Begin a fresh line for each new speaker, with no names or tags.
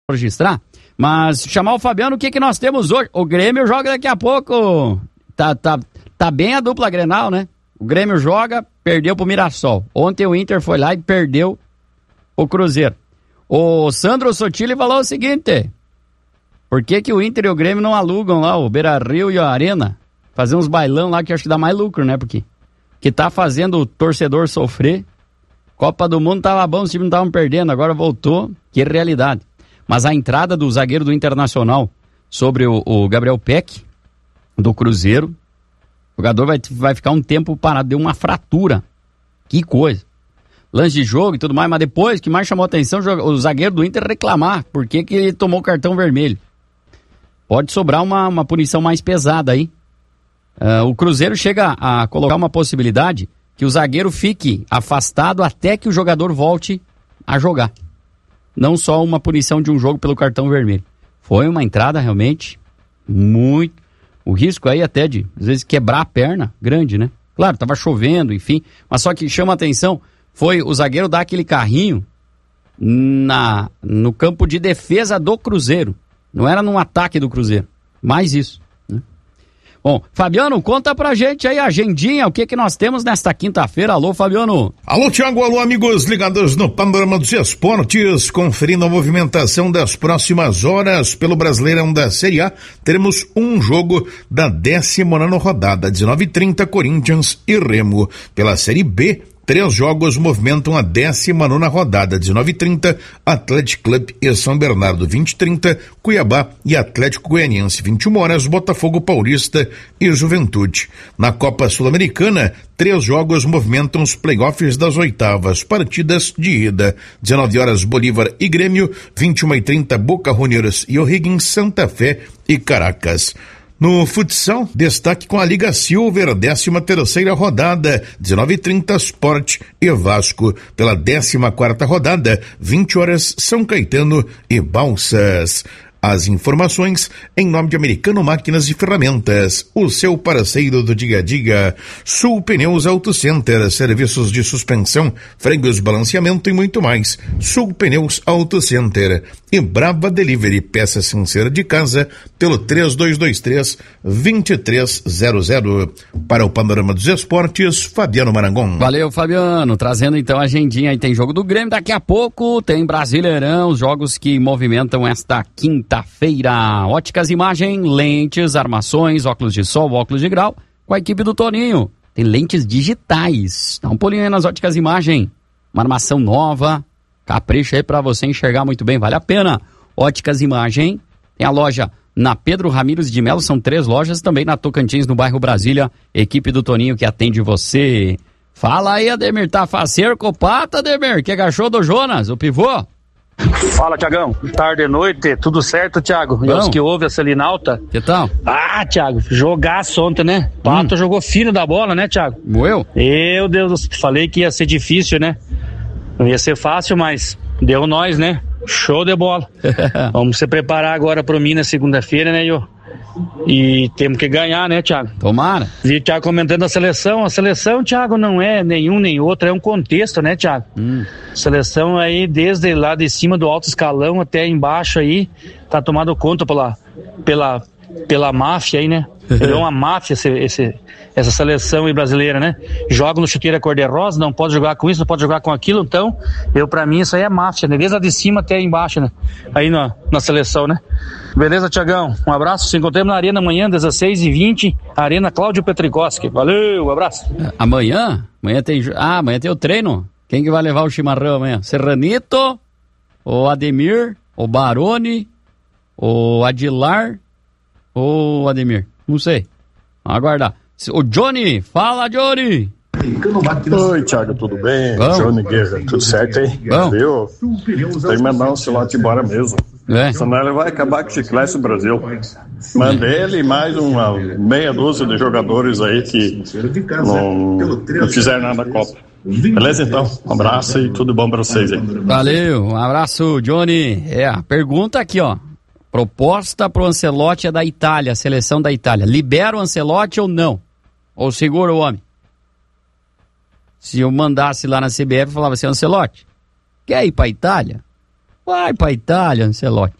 registrar. Mas chamar o Fabiano, o que nós temos hoje? O Grêmio joga daqui a pouco. Tá bem a dupla Grenal, né? O Grêmio joga, perdeu pro Mirassol. Ontem o Inter foi lá e perdeu o Cruzeiro. O Sandro Sotile falou o seguinte: por que o Inter e o Grêmio não alugam lá o Beira-Rio e a Arena? Fazer uns bailão lá que acho que dá mais lucro, né? Porque que tá fazendo o torcedor sofrer. Copa do Mundo tava bom, os times não estavam perdendo, agora voltou. Que realidade. Mas a entrada do zagueiro do Internacional sobre o Gabriel Peck, do Cruzeiro, o jogador vai ficar um tempo parado, deu uma fratura. Que coisa. Lance de jogo e tudo mais, mas depois, que mais chamou a atenção, o zagueiro do Inter reclamar por que ele tomou cartão vermelho. Pode sobrar uma punição mais pesada aí. O Cruzeiro chega a colocar uma possibilidade que o zagueiro fique afastado até que o jogador volte a jogar. Não só uma punição de um jogo pelo cartão vermelho. Foi uma entrada realmente muito... O risco aí até de, às vezes, quebrar a perna, grande, né? Claro, tava chovendo, enfim. Mas só que chama a atenção, foi o zagueiro dar aquele carrinho no campo de defesa do Cruzeiro. Não era num ataque do Cruzeiro. Mais isso, né? Bom, Fabiano, conta pra gente aí a agendinha, o que nós temos nesta quinta-feira. Alô, Fabiano.
Alô, Thiago, alô, amigos ligados no Panorama dos Esportes, conferindo a movimentação das próximas horas pelo Brasileirão da Série A. Teremos um jogo da 19ª rodada, 19h30, Corinthians e Remo. Pela Série B, 3 jogos movimentam a 19ª rodada, 19h30, Atlético Clube e São Bernardo, 20h30, Cuiabá e Atlético Goianiense, 21h, Botafogo Paulista e Juventude. Na Copa Sul-Americana, 3 jogos movimentam os playoffs das 8ª partidas de ida, 19h, Bolívar e Grêmio, 21h30, Boca Juniors e O'Higgins, Santa Fé e Caracas. No futsal, destaque com a Liga Silver, 13ª rodada, 19h30, Sport e Vasco. Pela 14ª rodada, 20h, São Caetano e Balsas. As informações em nome de Americano Máquinas e Ferramentas, o seu parceiro do dia a dia. Sul Pneus Auto Center, serviços de suspensão, freios, balanceamento e muito mais. Sul Pneus Auto Center. E Brava Delivery, peça sem ser de casa, pelo 3223-2300. Para o Panorama dos Esportes, Fabiano Marangon.
Valeu, Fabiano. Trazendo então a agendinha aí, tem jogo do Grêmio daqui a pouco, tem Brasileirão, os jogos que movimentam esta quinta-feira. Óticas Imagem, lentes, armações, óculos de sol, óculos de grau, com a equipe do Toninho. Tem lentes digitais. Dá um pulinho aí nas Óticas Imagem. Uma armação nova. Capricha aí pra você enxergar muito bem, vale a pena. Óticas Imagem, tem a loja na Pedro Ramires de Melo, são 3 lojas, também na Tocantins, no bairro Brasília, equipe do Toninho que atende você. Fala aí, Ademir, tá faceiro com pata, Ademir, que achou do Jonas, o pivô?
Fala, Tiagão, tarde e noite, tudo certo, Thiago? E os que ouvem a Selinalta?
Que tal?
Ah, Thiago, jogaço ontem, né? Pato jogou fino da bola, né, Thiago?
Moeu?
Meu Deus, falei que ia ser difícil, né? Não ia ser fácil, mas deu nós, né? Show de bola. Vamos se preparar agora pro Minas segunda-feira, né, Iô? E temos que ganhar, né, Thiago?
Tomara.
Vi o Thiago comentando a seleção, Thiago, não é nenhum nem outro, é um contexto, né, Thiago? Seleção aí, desde lá de cima do alto escalão até embaixo aí, tá tomado conta pela máfia aí, né? É uma máfia essa seleção aí brasileira, né? Joga no chuteira cor-de-rosa, não pode jogar com isso, não pode jogar com aquilo, então, pra mim isso aí é máfia, né? Desde lá de cima até embaixo, né? Aí na seleção, né? Beleza, Tiagão? Um abraço, se encontramos na Arena amanhã, 16h20, Arena Cláudio Petrikoski. Valeu, um abraço.
Amanhã? Amanhã tem o treino? Quem que vai levar o chimarrão amanhã? Serranito, o Ademir, o Baroni, o Adilar, o Ademir? Não sei. Vamos aguardar. O Johnny, fala, Johnny!
Oi, Thiago, tudo bem?
Bom.
Johnny Guerra, tudo certo aí?
Bom.
Viu? Tem que mandar um celular embora mesmo. Senão ele vai acabar com o chiclete do Brasil. Manda ele e mais uma meia dúzia de jogadores aí que não fizeram nada na Copa. Beleza, então? Um abraço e tudo bom pra vocês aí.
Valeu, um abraço, Johnny. A pergunta aqui, ó. Proposta pro Ancelotti é da Itália, a seleção da Itália. Libera o Ancelotti ou não? Ou segura o homem? Se eu mandasse lá na CBF, eu falava assim, Ancelotti, quer ir pra Itália? Vai pra Itália, Ancelotti.